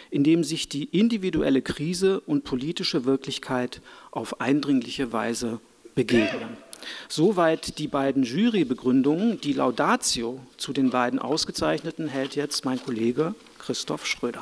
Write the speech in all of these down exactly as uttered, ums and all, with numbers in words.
in dem sich die individuelle Krise und politische Wirklichkeit auf eindringliche Weise begegnen. Soweit die beiden Jurybegründungen. Die Laudatio zu den beiden Ausgezeichneten hält jetzt mein Kollege Christoph Schröder.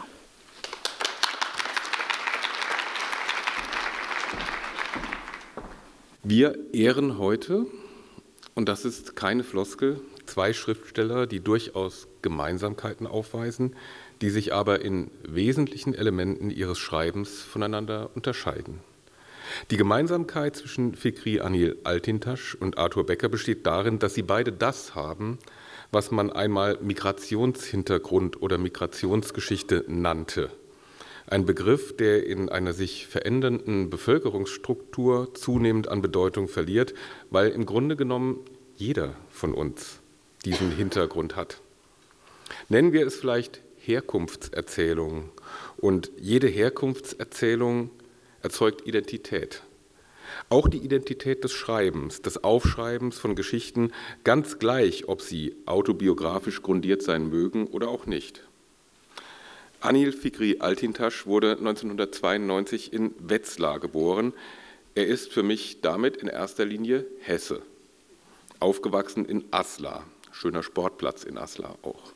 Wir ehren heute, und das ist keine Floskel, zwei Schriftsteller, die durchaus Gemeinsamkeiten aufweisen, die sich aber in wesentlichen Elementen ihres Schreibens voneinander unterscheiden. Die Gemeinsamkeit zwischen Fikri Anil Altintasch und Arthur Becker besteht darin, dass sie beide das haben, was man einmal Migrationshintergrund oder Migrationsgeschichte nannte. Ein Begriff, der in einer sich verändernden Bevölkerungsstruktur zunehmend an Bedeutung verliert, weil im Grunde genommen jeder von uns diesen Hintergrund hat. Nennen wir es vielleicht Herkunftserzählung. Und jede Herkunftserzählung erzeugt Identität. Auch die Identität des Schreibens, des Aufschreibens von Geschichten, ganz gleich, ob sie autobiografisch grundiert sein mögen oder auch nicht. Anil Fikri Altintasch wurde neunzehnhundertzweiundneunzig in Wetzlar geboren. Er ist für mich damit in erster Linie Hesse. Aufgewachsen in Aslar, schöner Sportplatz in Aslar auch.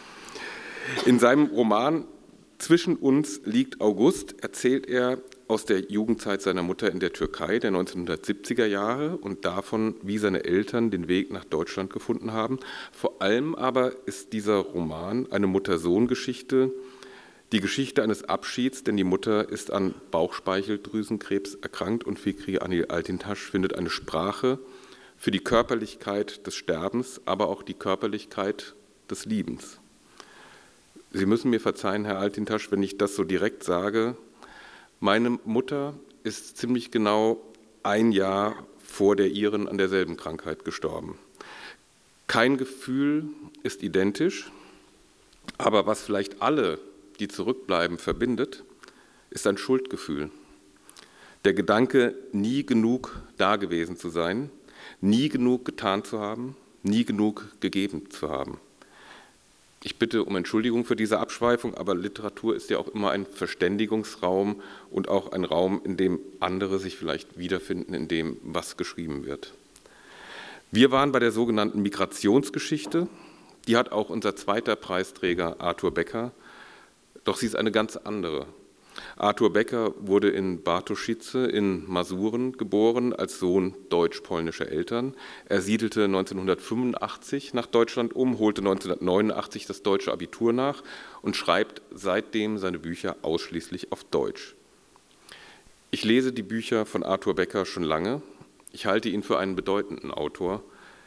In seinem Roman Zwischen uns liegt August erzählt er aus der Jugendzeit seiner Mutter in der Türkei der neunzehnhundertsiebziger Jahre und davon, wie seine Eltern den Weg nach Deutschland gefunden haben. Vor allem aber ist dieser Roman eine Mutter-Sohn-Geschichte, die Geschichte eines Abschieds, denn die Mutter ist an Bauchspeicheldrüsenkrebs erkrankt und Fikri Anil Altintasch findet eine Sprache für die Körperlichkeit des Sterbens, aber auch die Körperlichkeit des Liebens. Sie müssen mir verzeihen, Herr Altintasch, wenn ich das so direkt sage. Meine Mutter ist ziemlich genau ein Jahr vor der Ihren an derselben Krankheit gestorben. Kein Gefühl ist identisch, aber was vielleicht alle, die zurückbleiben, verbindet, ist ein Schuldgefühl. Der Gedanke, nie genug da gewesen zu sein, nie genug getan zu haben, nie genug gegeben zu haben. Ich bitte um Entschuldigung für diese Abschweifung, aber Literatur ist ja auch immer ein Verständigungsraum und auch ein Raum, in dem andere sich vielleicht wiederfinden, in dem, was geschrieben wird. Wir waren bei der sogenannten Migrationsgeschichte. Die hat auch unser zweiter Preisträger Arthur Becker, doch sie ist eine ganz andere. Arthur Becker wurde in Bartoszyce in Masuren geboren, als Sohn deutsch-polnischer Eltern. Er siedelte neunzehnhundertfünfundachtzig nach Deutschland um, holte neunzehnhundertneunundachtzig das deutsche Abitur nach und schreibt seitdem seine Bücher ausschließlich auf Deutsch. Ich lese die Bücher von Arthur Becker schon lange. Ich halte ihn für einen bedeutenden Autor,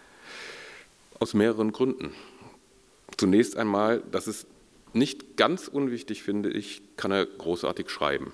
aus mehreren Gründen. Zunächst einmal, das ist nicht ganz unwichtig, finde ich, kann er großartig schreiben.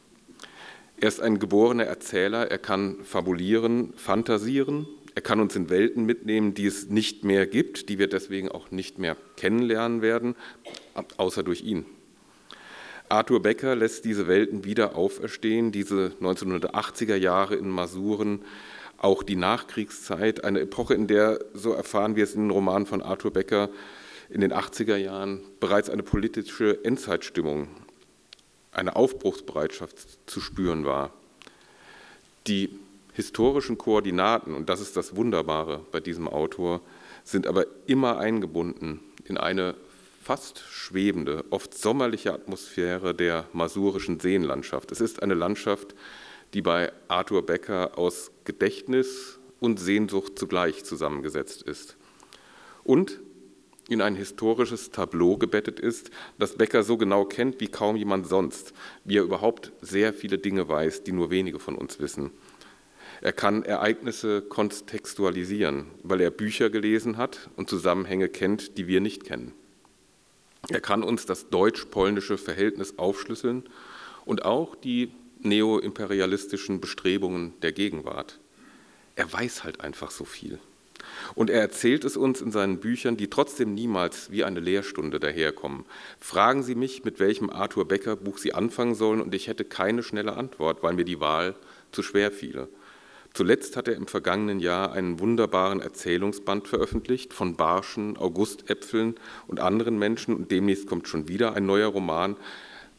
Er ist ein geborener Erzähler, er kann fabulieren, fantasieren, er kann uns in Welten mitnehmen, die es nicht mehr gibt, die wir deswegen auch nicht mehr kennenlernen werden, außer durch ihn. Arthur Becker lässt diese Welten wieder auferstehen, diese neunzehnhundertachtziger Jahre in Masuren, auch die Nachkriegszeit, eine Epoche, in der, so erfahren wir es in den Romanen von Arthur Becker, in den achtziger Jahren bereits eine politische Endzeitstimmung, eine Aufbruchsbereitschaft zu spüren war. Die historischen Koordinaten, und das ist das Wunderbare bei diesem Autor, sind aber immer eingebunden in eine fast schwebende, oft sommerliche Atmosphäre der masurischen Seenlandschaft. Es ist eine Landschaft, die bei Arthur Becker aus Gedächtnis und Sehnsucht zugleich zusammengesetzt ist. Und in ein historisches Tableau gebettet ist, das Becker so genau kennt wie kaum jemand sonst, wie er überhaupt sehr viele Dinge weiß, die nur wenige von uns wissen. Er kann Ereignisse kontextualisieren, weil er Bücher gelesen hat und Zusammenhänge kennt, die wir nicht kennen. Er kann uns das deutsch-polnische Verhältnis aufschlüsseln und auch die neoimperialistischen Bestrebungen der Gegenwart. Er weiß halt einfach so viel. Und er erzählt es uns in seinen Büchern, die trotzdem niemals wie eine Lehrstunde daherkommen. Fragen Sie mich, mit welchem Arthur Becker Buch Sie anfangen sollen, und ich hätte keine schnelle Antwort, weil mir die Wahl zu schwer fiele. Zuletzt hat er im vergangenen Jahr einen wunderbaren Erzählungsband veröffentlicht von Barschen, Augustäpfeln und anderen Menschen, und demnächst kommt schon wieder ein neuer Roman,